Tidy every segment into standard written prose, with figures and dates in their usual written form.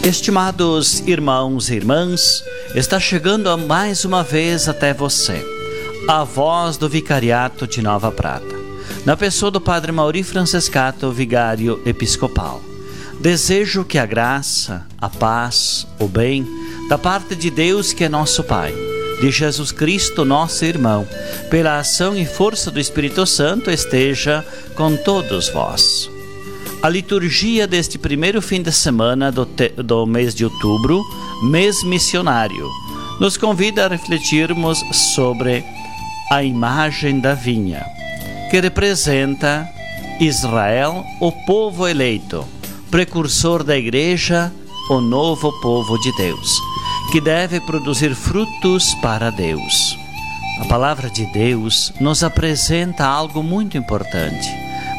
Estimados irmãos e irmãs, está chegando mais uma vez até você a voz do Vicariato de Nova Prata, na pessoa do Padre Mauri Francescato, Vigário Episcopal. Desejo que a graça, a paz, o bem, da parte de Deus que é nosso Pai, de Jesus Cristo, nosso irmão, pela ação e força do Espírito Santo, esteja com todos vós. A liturgia deste primeiro fim de semana do mês de outubro, mês missionário, nos convida a refletirmos sobre a imagem da vinha, que representa Israel, o povo eleito, precursor da Igreja, o novo povo de Deus, que deve produzir frutos para Deus. A palavra de Deus nos apresenta algo muito importante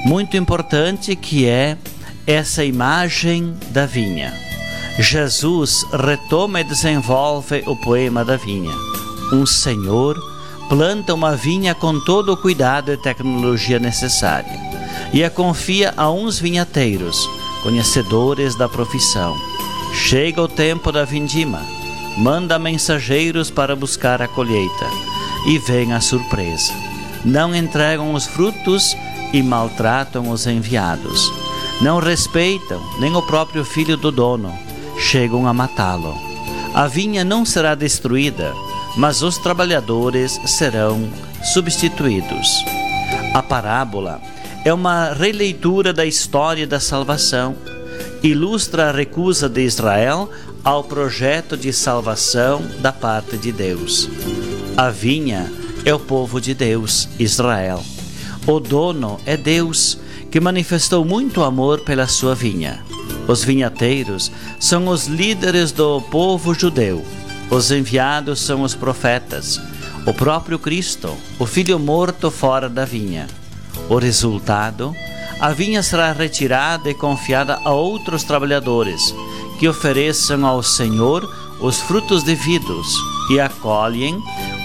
que é essa imagem da vinha. Jesus retoma e desenvolve o poema da vinha. Um senhor planta uma vinha com todo o cuidado e tecnologia necessária e a confia a uns vinhateiros, conhecedores da profissão. Chega o tempo da vindima, manda mensageiros para buscar a colheita e vem a surpresa. Não entregam os frutos e maltratam os enviados. Não respeitam nem o próprio filho do dono. Chegam a matá-lo. A vinha não será destruída, mas os trabalhadores serão substituídos. A parábola é uma releitura da história da salvação. Ilustra a recusa de Israel ao projeto de salvação da parte de Deus. A vinha é o povo de Deus, Israel. O dono é Deus, que manifestou muito amor pela sua vinha. Os vinhateiros são os líderes do povo judeu. Os enviados são os profetas, o próprio Cristo, o Filho morto fora da vinha. O resultado: a vinha será retirada e confiada a outros trabalhadores, que ofereçam ao Senhor os frutos devidos e acolhem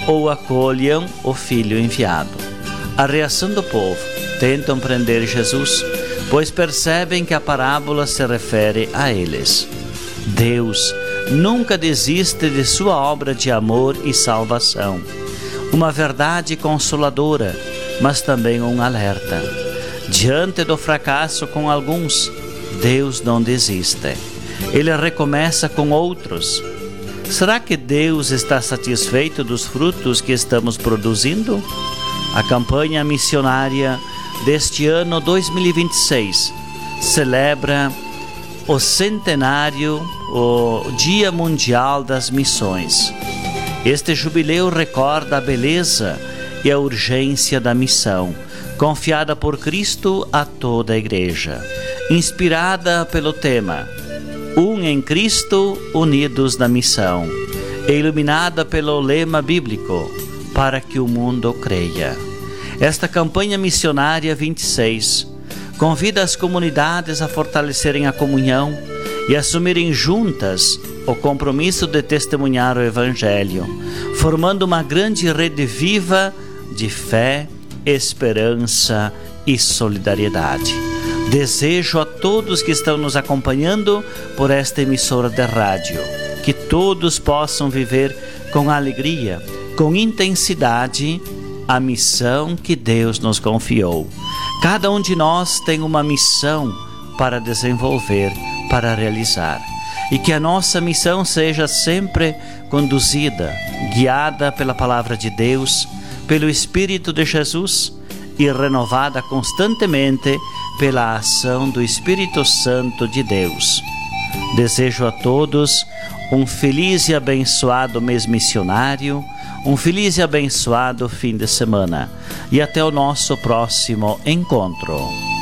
o Filho enviado. A reação do povo: tentam prender Jesus, pois percebem que a parábola se refere a eles. Deus nunca desiste de sua obra de amor e salvação. Uma verdade consoladora, mas também um alerta. Diante do fracasso com alguns, Deus não desiste. Ele recomeça com outros. Será que Deus está satisfeito dos frutos que estamos produzindo? A campanha missionária deste ano 2026 celebra o centenário, o Dia Mundial das Missões. Este jubileu recorda a beleza e a urgência da missão, confiada por Cristo a toda a Igreja, inspirada pelo tema em Cristo, unidos na missão, e iluminada pelo lema bíblico, para que o mundo creia. Esta campanha missionária 26 convida as comunidades a fortalecerem a comunhão e assumirem juntas o compromisso de testemunhar o Evangelho, formando uma grande rede viva de fé, esperança e solidariedade. Desejo a todos que estão nos acompanhando por esta emissora de rádio que todos possam viver com alegria, com intensidade, a missão que Deus nos confiou. Cada um de nós tem uma missão para desenvolver, para realizar. E que a nossa missão seja sempre conduzida, guiada pela Palavra de Deus, pelo Espírito de Jesus e renovada constantemente pela ação do Espírito Santo de Deus. Desejo a todos um feliz e abençoado mês missionário, um feliz e abençoado fim de semana e até o nosso próximo encontro.